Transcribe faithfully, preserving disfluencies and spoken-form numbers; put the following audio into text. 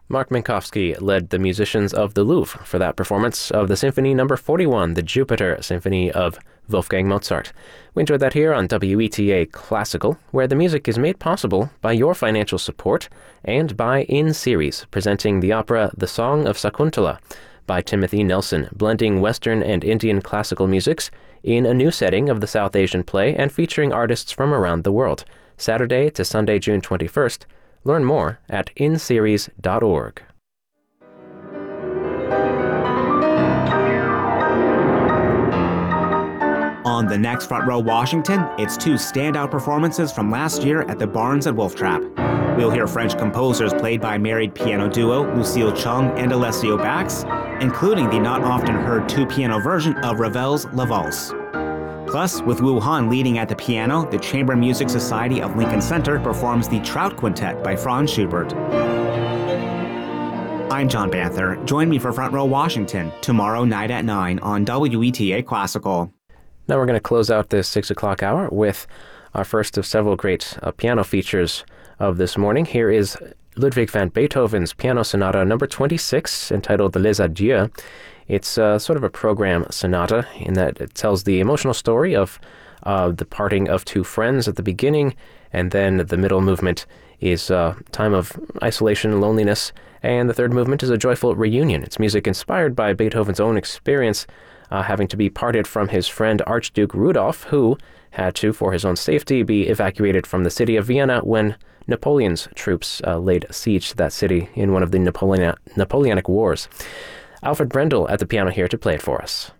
Mark Minkowski led the musicians of the Louvre for that performance of the Symphony Number forty-one, the Jupiter Symphony of Wolfgang Mozart. We enjoyed that here on W E T A Classical, where the music is made possible by your financial support and by In Series, presenting the opera The Song of Sakuntala by Timothy Nelson, blending Western and Indian classical musics in a new setting of the South Asian play and featuring artists from around the world. Saturday to Sunday, June twenty-first. Learn more at in series dot org. On the next Front Row Washington, it's two standout performances from last year at the Barnes at Wolf Trap. We'll hear French composers played by married piano duo Lucille Chung and Alessio Bax, including the not often heard two-piano version of Ravel's La Valse. Plus, with Wu Han leading at the piano, the Chamber Music Society of Lincoln Center performs the Trout Quintet by Franz Schubert. I'm John Banther. Join me for Front Row Washington tomorrow night at nine on W E T A Classical. Now we're going to close out this six o'clock hour with our first of several great uh, piano features of this morning. Here is Ludwig van Beethoven's Piano Sonata number twenty-six, entitled Les Adieux. It's uh, sort of a program sonata in that it tells the emotional story of uh, the parting of two friends at the beginning, and then the middle movement is a time of isolation and loneliness, and the third movement is a joyful reunion. It's music inspired by Beethoven's own experience uh, having to be parted from his friend Archduke Rudolf, who had to, for his own safety, be evacuated from the city of Vienna when Napoleon's troops uh, laid siege to that city in one of the Napoleon- Napoleonic Wars. Alfred Brendel at the piano here to play it for us.